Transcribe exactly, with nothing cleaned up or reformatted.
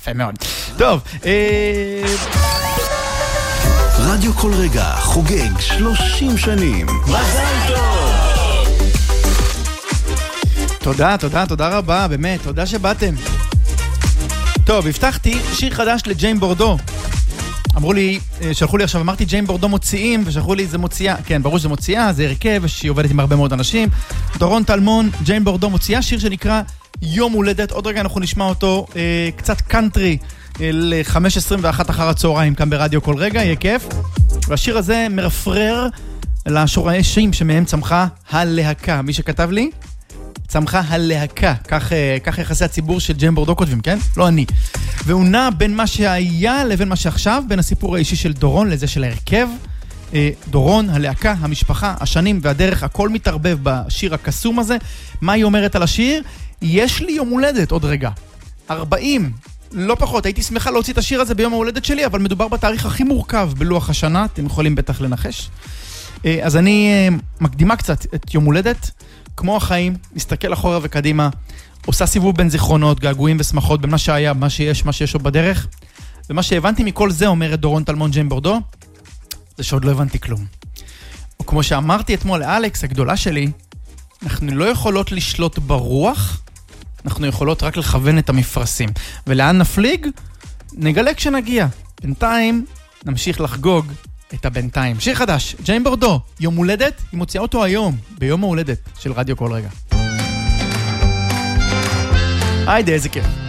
יפה מאוד. טוב, רדיו כל רגע חוגג שלושים שנים. מזל טוב! תודה, תודה, תודה רבה, באמת, תודה שבאתם. טוב, הבטחתי שיר חדש לג'יין בורדו. אמרו לי, שלחו לי עכשיו, אמרתי ג'יין בורדו מוציאים, ושלחו לי זה מוציאה, כן, ברור שזה מוציאה, זה הרכב, שהיא עובדת עם הרבה מאוד אנשים. דורון טלמון, ג'יין בורדו מוציאה, שיר שנקרא יום הולדת, עוד רגע אנחנו נשמע אותו, אה, קצת קאנטרי, ל-חמש עשרים ואחת אחר הצהריים, כאן ברדיו כל רגע, יהיה כיף. והשיר הזה מרפרר לשורשים שמהם צמחה הלהקה. מי שכתב לי, צמחה הלהקה, כך, כך יחסי הציבור של ג'יין בורדו כותבים, כן? לא אני. והוא נע בין מה שהיה לבין מה שעכשיו, בין הסיפור האישי של דורון לזה של ההרכב. דורון, הלהקה, המשפחה, השנים והדרך, הכל מתערבב בשיר הקסום הזה. מה היא אומרת על השיר? יש לי יום הולדת עוד רגע. ארבעים, לא פחות. הייתי שמחה להוציא את השיר הזה ביום ההולדת שלי, אבל מדובר בתאריך הכי מורכב בלוח השנה, אתם יכולים בטח לנחש. אז אני מקדימה קצת את יום הולדת, כמו החיים, מסתכל אחורה וקדימה, עושה סיבוב בין זיכרונות, געגועים ושמחות, בין מה שהיה, מה שיש, מה שיש עוד בדרך. ומה שהבנתי מכל זה, אומרת דורון טלמון ג'יין בורדו, זה שעוד לא הבנתי כלום. או כמו שאמרתי אתמול לאלכס, הגדולה שלי, אנחנו לא יכולות לשלוט ברוח, אנחנו יכולות רק לכוון את המפרשים. ולאן נפליג? נגלה כשנגיע. בינתיים נמשיך לחגוג את הבינתיים. שיר חדש, ג'יין בורדו, יום הולדת, היא מוציאה אותו היום, ביום ההולדת של רדיו כל רגע. היידה, איזה כיף.